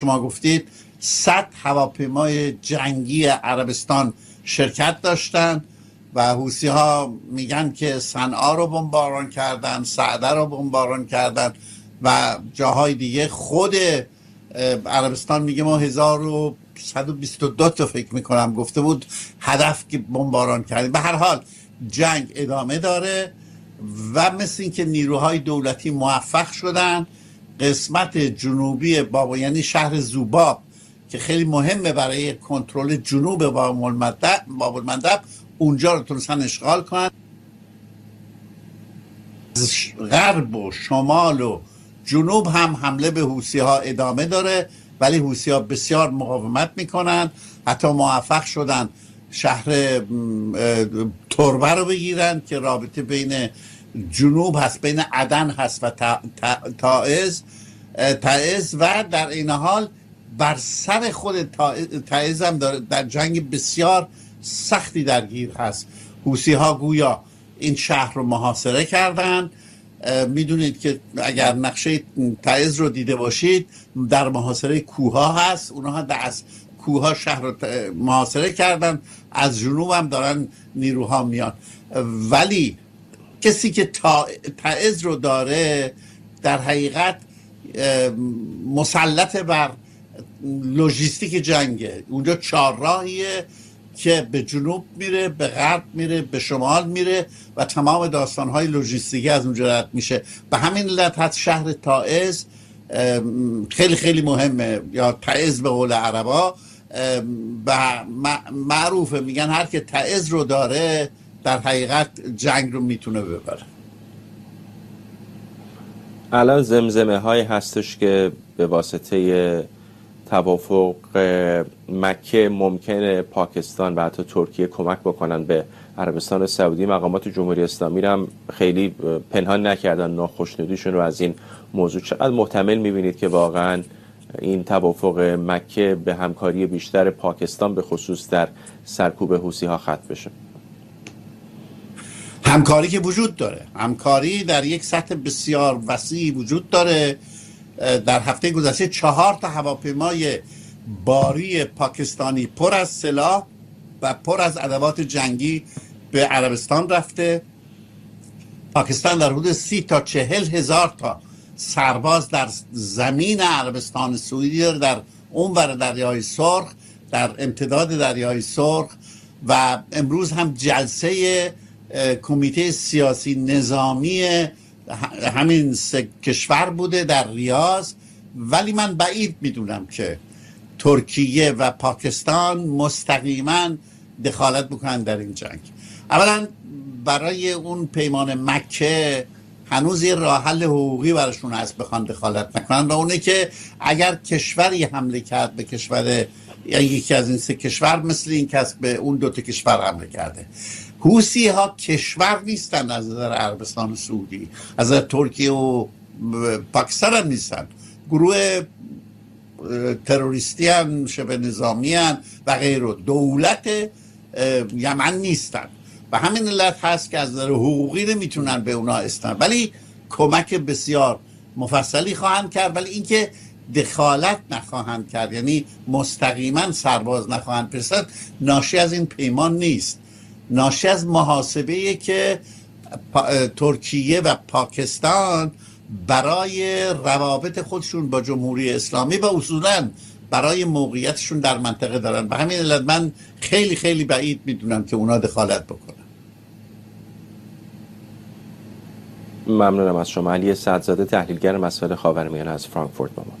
شما گفتید 100 هواپیمای جنگی عربستان شرکت داشتن و حوثی ها میگن که صنعا رو بمباران کردن، سعده رو بمباران کردن و جاهای دیگه. خود عربستان میگه ما 1122 تا فکر میکنم گفته بود هدف که بمباران کردیم. به هر حال جنگ ادامه داره و مثل این که نیروهای دولتی موفق شدن قسمت جنوبی بابا، یعنی شهر زوباب که خیلی مهمه برای کنترل جنوب باب المندب، اونجا رو تونستن اشغال کنن. غرب و شمال و جنوب هم حمله به حوثی ها ادامه داره، ولی حوثی ها بسیار مقاومت میکنن. حتی موفق شدن شهر تربه رو بگیرن که رابطه بین جنوب هست، بین عدن هست و تعز و در این حال بر سر خود تعز هم در جنگ بسیار سختی درگیر هست. حوثی ها گویا این شهر رو محاصره کردن. میدونید که اگر نقشه تعز رو دیده باشید در محاصره کوها هست، اونها از کوها شهر رو محاصره کردن، از جنوب هم دارن نیروها میان. ولی کسی که تعز رو داره در حقیقت مسلط بر لوجستیک جنگه. اونجا 4 راهیه که به جنوب میره، به غرب میره، به شمال میره و تمام داستانهای لوجستیکی از اونجا رد میشه. به همین علت هست شهر تعز خیلی خیلی مهمه، یا تعز به قول عربا و معروفه. میگن هر که تعز رو داره در حقیقت جنگ رو میتونه ببره. الان زمزمه های هستش که به واسطه توافق مکه ممکنه پاکستان و حتی ترکیه کمک بکنن به عربستان سعودی. مقامات جمهوری اسلامی هم خیلی پنهان نکردن ناخوشنودیشون رو از این موضوع. چقدر محتمل میبینید که واقعا این توافق مکه به همکاری بیشتر پاکستان به خصوص در سرکوب حوثی ها ختم بشه؟ همکاری که وجود داره، همکاری در یک سطح بسیار وسیع وجود داره. در هفته گذشته 4 تا هواپیمای باری پاکستانی پر از سلاح و پر از ادوات جنگی به عربستان رفته. پاکستان در حدود 30 تا 40 هزار تا سرباز در زمین عربستان سعودی داره، در اونور دریای سرخ، در امتداد دریای سرخ. و امروز هم جلسه کمیته سیاسی نظامی همین 3 کشور بوده در ریاض. ولی من بعید میدونم که ترکیه و پاکستان مستقیما دخالت بکنن در این جنگ. اولا برای اون پیمان مکه هنوز یه راه حل حقوقی براشون هست بخوان دخالت نکنن، و اونه که اگر کشوری حمله کرد به کشور یا یکی از این 3 کشور، مثل این که به اون 2 تا کشور حمله کرده. حوثی ها کشور نیستن از نظر عربستان سعودی، از نظر ترکیه و پاکستان هم نیستن، گروه تروریستی هم، شبه نظامی هم و غیره، دولت یمن نیستن. و همین علت هست که از نظر حقوقی نمیتونن به اونا استن، ولی کمک بسیار مفصلی خواهند کرد. ولی اینکه دخالت نخواهند کرد، یعنی مستقیما سرباز نخواهند فرستاد، ناشی از این پیمان نیست، ناشی از محاسبه‌ای که ترکیه و پاکستان برای روابط خودشون با جمهوری اسلامی و اصولاً برای موقعیتشون در منطقه دارن. به همین علت من خیلی خیلی بعید میدونم که اونا دخالت بکنن. ممنونم از شما. علی سعدزاده، تحلیلگر مسائل خاورمیانه از فرانکفورت با ما.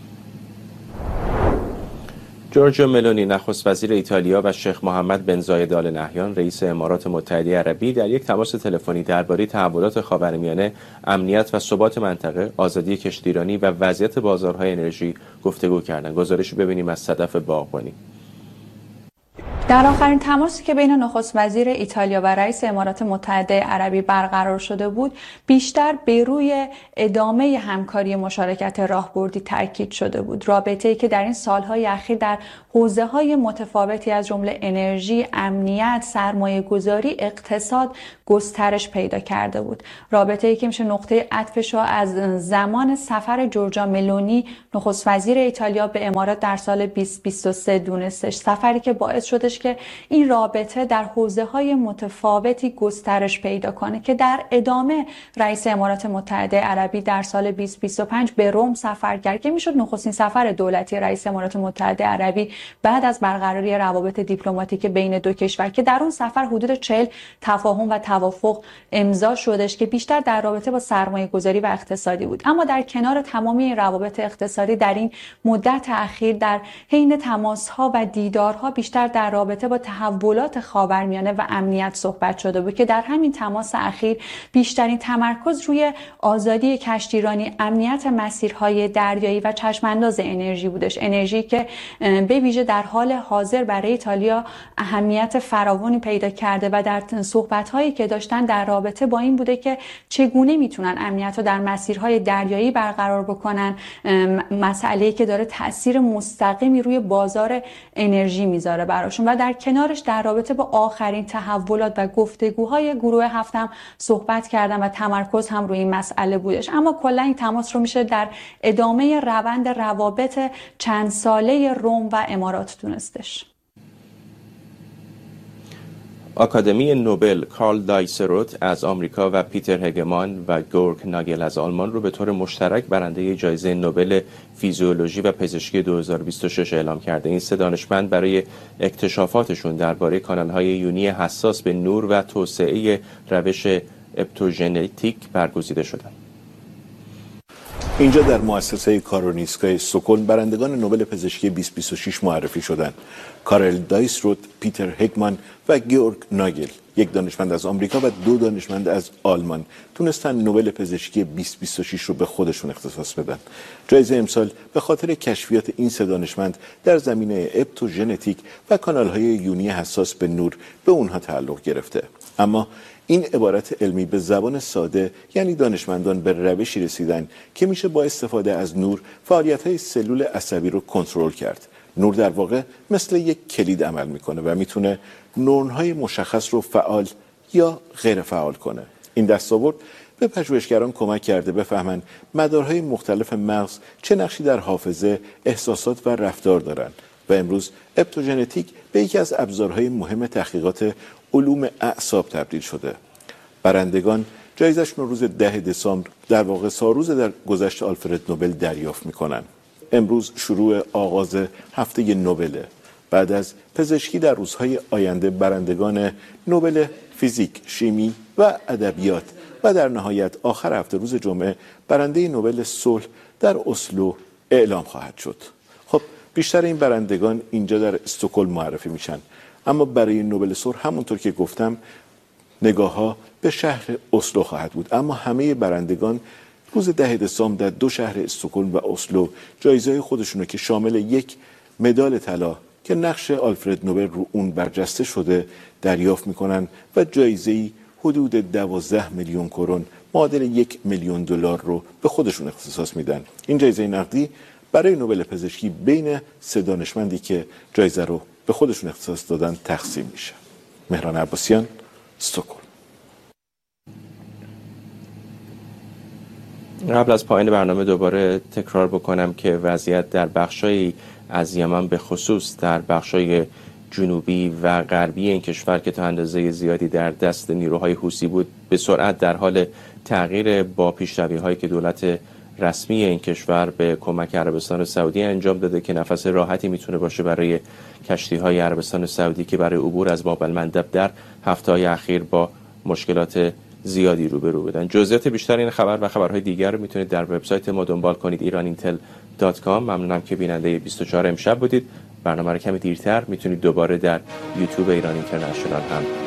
جورجو ملونی، نخست وزیر ایتالیا، و شیخ محمد بن زاید آل نهیان، رئیس امارات متحده عربی، در یک تماس تلفنی درباره تحولات خاورمیانه، امنیت و ثبات منطقه، آزادی کشتیرانی و وضعیت بازارهای انرژی گفتگو کردند. گزارشی ببینیم از صدف باغبانی. در آخرین تماسی که بین نخست وزیر ایتالیا و رئیس امارات متحده عربی برقرار شده بود، بیشتر به روی ادامه همکاری مشارکت راهبردی تاکید شده بود. رابطه‌ای که در این سالهای اخیر در حوزه‌های متفاوتی از جمله انرژی، امنیت، سرمایه‌گذاری، اقتصاد گسترش پیدا کرده بود. رابطه‌ای که میشه نقطه عطفش رو از زمان سفر جورجا ملونی نخست وزیر ایتالیا به امارات در سال 2023 دونستش. سفری که باعث شدش که این رابطه در حوزه‌های متفاوتی گسترش پیدا کنه که در ادامه رئیس امارات متحده عربی در سال 2025 به روم سفر کرد که میشد نخستین سفر دولتی رئیس امارات متحده عربی بعد از برقراری روابط دیپلماتیک بین دو کشور که در اون سفر حدود 40 تفاهم و توافق امضا شدش که بیشتر در رابطه با سرمایه‌گذاری و اقتصادی بود. اما در کنار تمامی این روابط اقتصادی در این مدت اخیر در حین تماس‌ها و دیدارها بیشتر در رابطه با تحولات خاورمیانه و امنیت صحبت شده بود که در همین تماس اخیر بیشترین تمرکز روی آزادی کشتیرانی، امنیت مسیرهای دریایی و چشمانداز انرژی بودش. انرژی که به ویژه در حال حاضر برای ایتالیا اهمیت فراوانی پیدا کرده و در صحبت‌هایی که داشتن در رابطه با این بوده که چگونه میتونن امنیت رو در مسیرهای دریایی برقرار بکنن، مسئله‌ای که داره تأثیر مستقیمی روی بازار انرژی میذاره براشون. و در کنارش در رابطه با آخرین تحولات و گفتگوهای گروه هفتم صحبت کردن و تمرکز هم روی این مسئله بودش. اما کلا این تماس رو میشه در ادامه روند روابط چند ساله روم و امارات دونستش. آکادمی نوبل کارل دایسروت از آمریکا و پیتر هگمان و گورگ ناگل از آلمان رو به طور مشترک برنده جایزه نوبل فیزیولوژی و پزشکی 2026 اعلام کرده. این سه دانشمند برای اکتشافاتشون درباره کانال‌های یونی حساس به نور و توسعه روش اپتوژنتیک برگزیده شدند. اینجا در مؤسسه کارولینسکای استکهلم برندگان نوبل پزشکی 2026 معرفی شدند. کارل دایسروت، پیتر هگمان و گیورگ ناگل، یک دانشمند از آمریکا و دو دانشمند از آلمان، تونستن نوبل پزشکی 2026 رو به خودشون اختصاص بدن. جایزه امسال به خاطر کشفیات این سه دانشمند در زمینه اپتوژنتیک و کانال‌های یونی حساس به نور به اونها تعلق گرفته. اما این عبارت علمی به زبان ساده یعنی دانشمندان به روشی رسیدن که میشه با استفاده از نور فعالیت‌های سلول عصبی رو کنترل کرد. نور در واقع مثل یک کلید عمل میکنه و میتونه نورون‌های مشخص رو فعال یا غیر فعال کنه. این دستاورد به پژوهشگران کمک کرده بفهمن مدارهای مختلف مغز چه نقشی در حافظه، احساسات و رفتار دارن و امروز اپتوژنتیک به یکی از ابزارهای مهم تحقیقات علوم اعصاب تبدیل شده. برندگان جایزه‌شون رو روز 10 دسامبر در واقع سالروز در گذشت آلفرد نوبل دریافت میکنن. امروز شروع آغاز هفته نوبل. بعد از پزشکی در روزهای آینده برندگان نوبل فیزیک، شیمی و ادبیات و در نهایت آخر هفته روز جمعه برنده نوبل صلح در اسلو اعلام خواهد شد. خب بیشتر این برندگان اینجا در استکهلم معرفی میشن، اما برای نوبل صلح همونطور که گفتم نگاه‌ها به شهر اسلو خواهد بود. اما همه برندگان روز 10 دسامبر در دو شهر استکهلم و اسلو جایزه خودشونو که شامل یک مدال طلا که نقش آلفرد نوبل رو اون برجسته شده دریافت میکنن و جایزه‌ای حدود 12 میلیون کرون معادل 1 میلیون دلار رو به خودشون اختصاص میدن. این جایزه نقدی برای نوبل پزشکی بین سه دانشمندی که جایزه رو به خودشون اختصاص دادن تقسیم میشه. مهران عباسیان، استکهلم. قبل از پایان برنامه دوباره تکرار بکنم که وضعیت در بخشای از یمن به خصوص در بخشای جنوبی و غربی این کشور که تا اندازه زیادی در دست نیروهای حوثی بود به سرعت در حال تغییر با پیشروی‌هایی که دولت رسمی این کشور به کمک عربستان سعودی انجام داده که نفس راحتی میتونه باشه برای کشتی‌های عربستان سعودی که برای عبور از باب المندب در هفته‌های اخیر با مشکلات زیادی روبرو بودن. جزئیات بیشتر این خبر و خبرهای دیگر رو میتونید در وبسایت ما دنبال کنید iranintel.com. ممنونم که بیننده 24 امشب بودید. برنامه رو کمی دیرتر میتونید دوباره در یوتیوب ایران اینترنشنال هم